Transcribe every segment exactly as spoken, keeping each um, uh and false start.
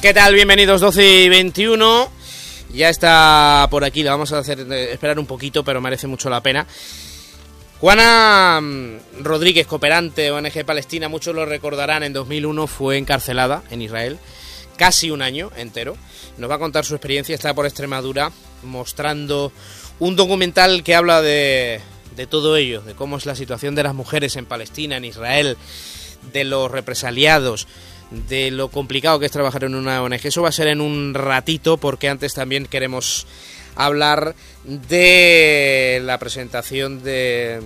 ¿Qué tal? Bienvenidos, doce y veintiuno. Ya está por aquí, la vamos a hacer esperar un poquito, pero merece mucho la pena. Juana Rodríguez, cooperante O N G Palestina, muchos lo recordarán, en dos mil uno fue encarcelada en Israel, casi un año entero. Nos va a contar su experiencia, está por Extremadura, mostrando un documental que habla de, de todo ello, de cómo es la situación de las mujeres en Palestina, en Israel, de los represaliados, de lo complicado que es trabajar en una O N G. Eso va a ser en un ratito, porque antes también queremos hablar de la presentación de,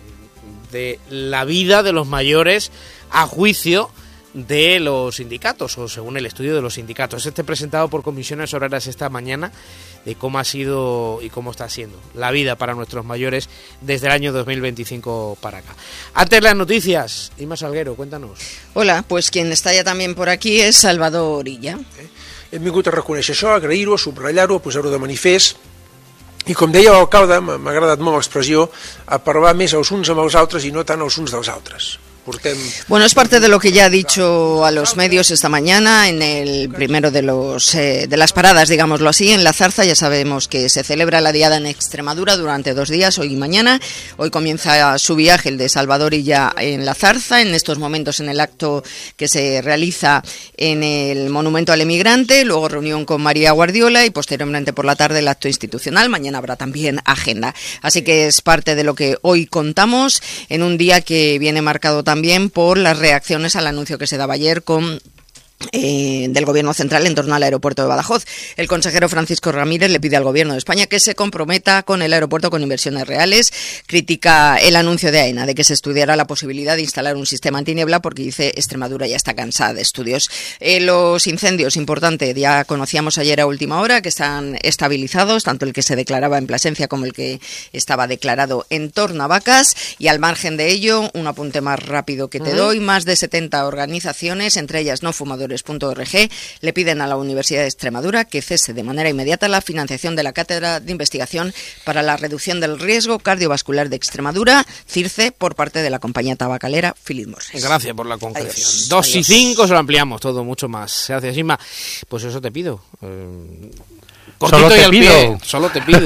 de la vida de los mayores a juicio de los sindicatos, o según el estudio de los sindicatos. Este presentado por Comisiones Obreras esta mañana, de cómo ha sido y cómo está siendo la vida para nuestros mayores desde el año dos mil veinticinco para acá. Antes las noticias, Inma Salguero, cuéntanos. Hola, pues quien está ya también por aquí és Salvador Illa. Eh? Hem vingut a reconèixer això, agrair-ho, subratllar-ho, posar-ho de manifest, i com deia l'alcalde, m'ha agradat molt l'expressió, a parlar més els uns amb els altres i no tant els uns dels altres. Bueno, es parte de lo que ya ha dicho a los medios esta mañana en el primero de los eh, de las paradas, digámoslo así, en La Zarza. Ya sabemos que se celebra la diada en Extremadura durante dos días, hoy y mañana. Hoy comienza su viaje, el de Salvador Illa, en La Zarza, en estos momentos en el acto que se realiza en el Monumento al Emigrante, luego reunión con María Guardiola y posteriormente por la tarde el acto institucional. Mañana habrá también agenda. Así que es parte de lo que hoy contamos en un día que viene marcado también también por las reacciones al anuncio que se daba ayer con Eh, del Gobierno central en torno al aeropuerto de Badajoz. El consejero Francisco Ramírez le pide al Gobierno de España que se comprometa con el aeropuerto con inversiones reales. Critica el anuncio de AENA de que se estudiará la posibilidad de instalar un sistema antiniebla, porque dice Extremadura ya está cansada de estudios. Eh, los incendios, importante, ya conocíamos ayer a última hora que están estabilizados, tanto el que se declaraba en Plasencia como el que estaba declarado en Tornavacas, y al margen de ello, un apunte más rápido que te uh-huh. doy, más de setenta organizaciones, entre ellas No Fumadores punto org, le piden a la Universidad de Extremadura que cese de manera inmediata la financiación de la Cátedra de Investigación para la Reducción del Riesgo Cardiovascular de Extremadura, CIRCE, por parte de la compañía tabacalera Philip Morris. Gracias por la concreción. Adiós. Dos Adiós. Y cinco se lo ampliamos todo, mucho más. Gracias, Isma. Pues eso te pido. Eh... Solo te, pido. Solo te pido.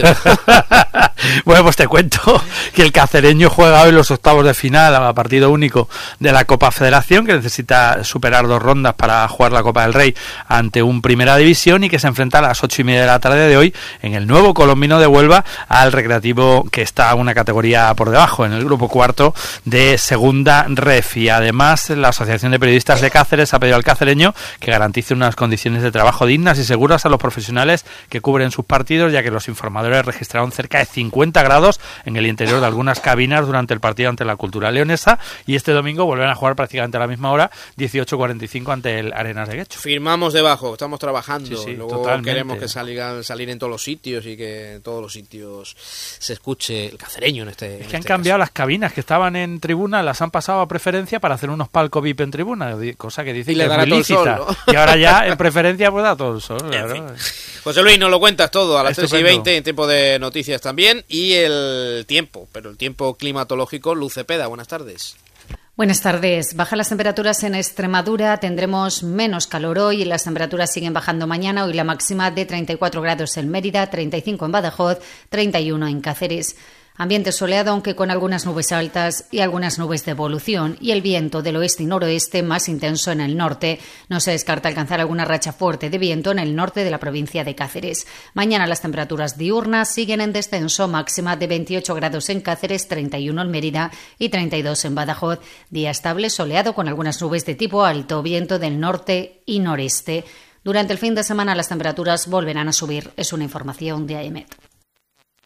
Bueno, pues te cuento que el cacereño juega hoy los octavos de final a partido único de la Copa Federación, que necesita superar dos rondas para jugar la Copa del Rey ante un Primera División, y que se enfrenta a las ocho y media de la tarde de hoy en el nuevo Colombino de Huelva al Recreativo, que está una categoría por debajo, en el grupo cuarto de Segunda Ref. Y además la Asociación de Periodistas de Cáceres ha pedido al cacereño que garantice unas condiciones de trabajo dignas y seguras a los profesionales que cubren sus partidos, ya que los informadores registraron cerca de cincuenta grados en el interior de algunas cabinas durante el partido ante la Cultural Leonesa, y este domingo vuelven a jugar prácticamente a la misma hora, dieciocho cuarenta y cinco, ante el Arenas de Guecho. Firmamos debajo, estamos trabajando, sí, sí, luego totalmente. Queremos que salgan salir en todos los sitios y que en todos los sitios se escuche el cacereño en este. Es en que han este cambiado caso. Las cabinas que estaban en tribuna, las han pasado a preferencia para hacer unos palcos V I P en tribuna, cosa que dicen y que le es muy lícita, sol, ¿no? Y ahora ya en preferencia pues da todo el sol, en claro. fin. José Luis, nos lo cuentas todo a las Estupendo. tres y veinte en tiempo de noticias también, y el tiempo, pero el tiempo climatológico. Luz Cepeda, buenas tardes. Buenas tardes. Bajan las temperaturas en Extremadura, tendremos menos calor hoy y las temperaturas siguen bajando mañana. Hoy la máxima de treinta y cuatro grados en Mérida, treinta y cinco en Badajoz, treinta y uno en Cáceres. Ambiente soleado, aunque con algunas nubes altas y algunas nubes de evolución, y el viento del oeste y noroeste más intenso en el norte. No se descarta alcanzar alguna racha fuerte de viento en el norte de la provincia de Cáceres. Mañana las temperaturas diurnas siguen en descenso, máxima de veintiocho grados en Cáceres, treinta y uno en Mérida y treinta y dos en Badajoz. Día estable, soleado con algunas nubes de tipo alto, viento del norte y noreste. Durante el fin de semana las temperaturas volverán a subir. Es una información de AEMET.